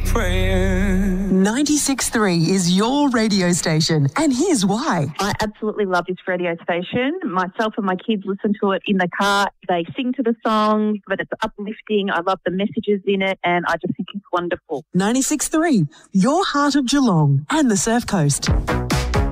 praying. 96.3 is your radio station, and here's why. I absolutely love this radio station. Myself and my kids listen to it in the car. They sing to the songs, but it's uplifting. I love the messages in it, and I just think it's wonderful. 96.3, your heart of Geelong and the Surf Coast.